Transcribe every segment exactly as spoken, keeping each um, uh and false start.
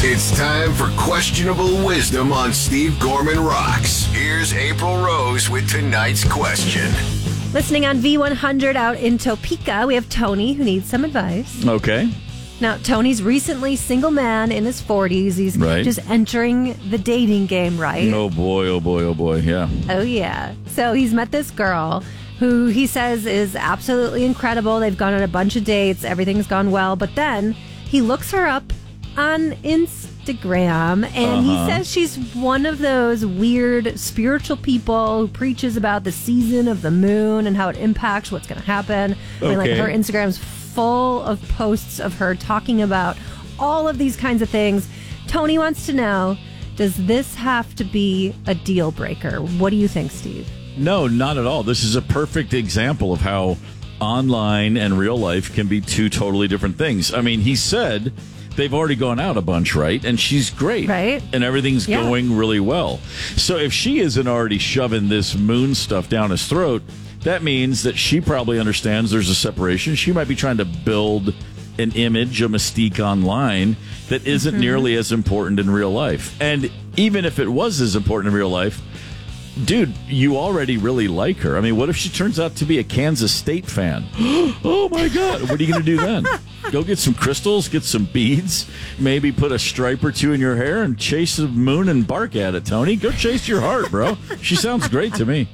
It's time for Questionable Wisdom on Steve Gorman Rocks. Here's April Rose with tonight's question. Listening on V one hundred out in Topeka, we have Tony who needs some advice. Okay. Now, Tony's recently single man in his forties. He's right. just entering the dating game, right? Oh, boy, oh, boy, oh, boy, yeah. Oh, yeah. So he's met this girl who he says is absolutely incredible. They've gone on a bunch of dates. Everything's gone well. But then he looks her up on Instagram, and uh-huh. he says she's one of those weird spiritual people who preaches about the season of the moon and how it impacts what's going to happen. I mean, like, Okay. her Instagram's full of posts of her talking about all of these kinds of things. Tony wants to know, does this have to be a deal breaker? What do you think, Steve? No, not at all. This is a perfect example of how online and real life can be two totally different things. I mean, he said they've already gone out a bunch, right? And she's great. Right. And everything's Yeah. going really well. So if she isn't already shoving this moon stuff down his throat, that means that she probably understands there's a separation. She might be trying to build an image, a mystique online that isn't mm-hmm. nearly as important in real life. And even if it was as important in real life, dude, you already really like her. I mean, what if she turns out to be a Kansas State fan? Oh, my God. What are you going to do then? Go get some crystals, get some beads, maybe put a stripe or two in your hair and chase the moon and bark at it, Tony. Go chase your heart, bro. She sounds great to me.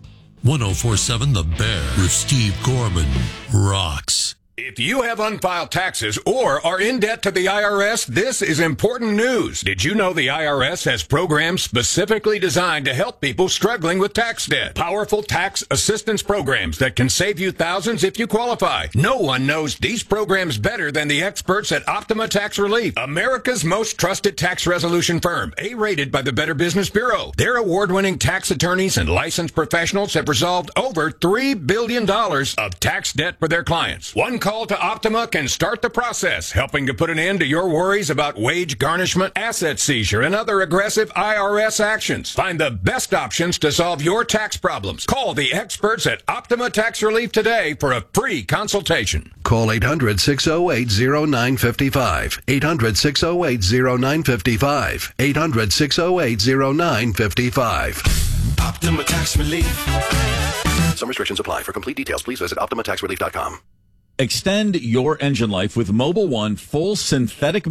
one oh four point seven The Bear with Steve Gorman rocks. If you have unfiled taxes or are in debt to the I R S, this is important news. Did you know the I R S has programs specifically designed to help people struggling with tax debt? Powerful tax assistance programs that can save you thousands if you qualify. No one knows these programs better than the experts at Optima Tax Relief, America's most trusted tax resolution firm, A-rated by the Better Business Bureau. Their award-winning tax attorneys and licensed professionals have resolved over three billion dollars of tax debt for their clients. One call to Optima can start the process, helping to put an end to your worries about wage garnishment, asset seizure, and other aggressive I R S actions. Find the best options to solve your tax problems. Call the experts at Optima Tax Relief today for a free consultation. Call eight hundred, six oh eight, oh nine five five. eight hundred, six oh eight, oh nine five five. eight hundred, six oh eight, oh nine five five. Optima Tax Relief. Some restrictions apply. For complete details, please visit optima tax relief dot com. Extend your engine life with Mobil one full synthetic